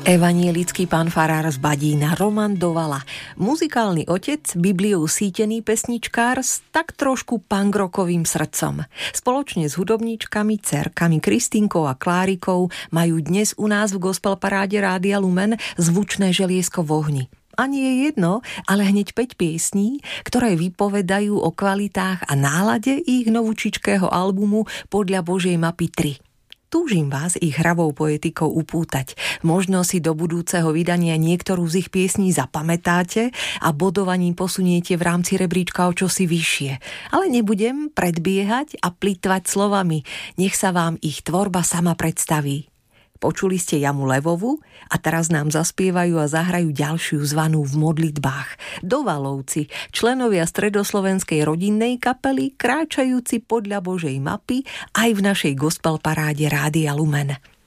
Evanielický pán farár z Badína Roman Dovala, muzikálny otec, Bibliou sítený pesničkár s tak trošku punkrockovým srdcom. Spoločne s hudobníčkami, dcerkami Kristínkou a Klárikou majú dnes u nás v gospel paráde Rádia Lumen zvučné želiesko v ohni. Ani je jedno, ale hneď 5 piesní, ktoré vypovedajú o kvalitách a nálade ich novúčičkého albumu Podľa Božej mapy 3. Túžim vás ich hravou poetikou upútať. Možno si do budúceho vydania niektorú z ich piesní zapamätáte a bodovaním posuniete v rámci rebríčka o čosi vyššie. Ale nebudem predbiehať a plytvať slovami. Nech sa vám ich tvorba sama predstaví. Počuli ste Jamu Levovu a teraz nám zaspievajú a zahrajú ďalšiu zvanú v modlitbách. Dovalovci, členovia stredoslovenskej rodinnej kapely, kráčajúci podľa Božej mapy aj v našej gospel paráde Rádia Lumen.